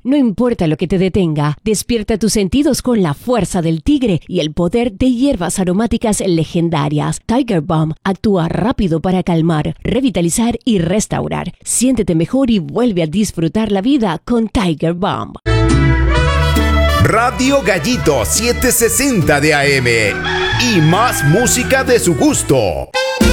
No importa lo que te detenga, despierta tus sentidos con la fuerza del tigre y el poder de hierbas aromáticas legendarias. Tiger Balm actúa rápido para calmar, revitalizar y restaurar. Siéntete mejor y vuelve a disfrutar la vida con Tiger Balm. Radio Gallito 760 de AM y más música de su gusto.